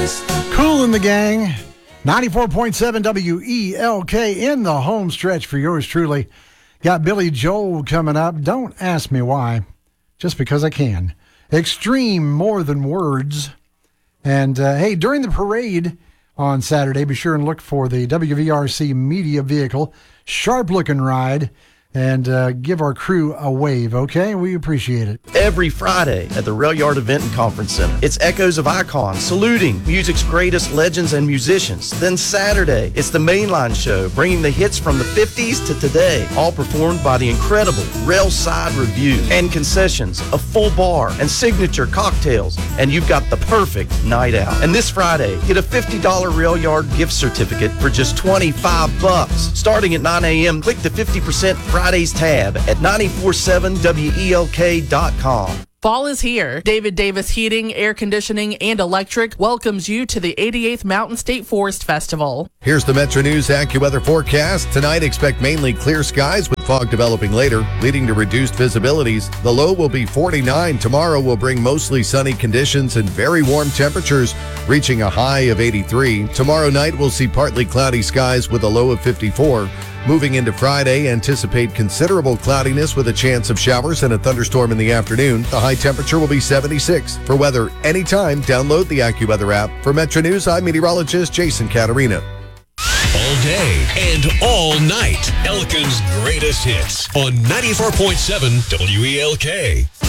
Cool in the Gang, 94.7 WELK in the home stretch for yours truly. Got Billy Joel coming up. Don't ask me why, just because I can. Extreme More Than Words. And hey, during the parade on Saturday, be sure and look for the WVRC media vehicle, sharp-looking ride, and give our crew a wave, okay? We appreciate it. Every Friday at the Rail Yard Event and Conference Center, it's Echoes of Icon, saluting music's greatest legends and musicians. Then Saturday, it's the Mainline Show, bringing the hits from the 50s to today, all performed by the incredible Railside Review. And concessions, a full bar, and signature cocktails, and you've got the perfect night out. And this Friday, get a $50 Rail Yard gift certificate for just $25. Starting at 9 a.m., click the 50% Fridays tab at 947welk.com. Fall is here. David Davis Heating, Air Conditioning, and Electric welcomes you to the 88th Mountain State Forest Festival. Here's the Metro News AccuWeather forecast. Tonight, expect mainly clear skies with fog developing later, leading to reduced visibilities. The low will be 49. Tomorrow will bring mostly sunny conditions and very warm temperatures, reaching a high of 83. Tomorrow night, we'll see partly cloudy skies with a low of 54. Moving into Friday, anticipate considerable cloudiness with a chance of showers and a thunderstorm in the afternoon. The high temperature will be 76. For weather anytime, download the AccuWeather app. For Metro News, I'm meteorologist Jason Caterina. All day and all night, Elkin's greatest hits on 94.7 WELK.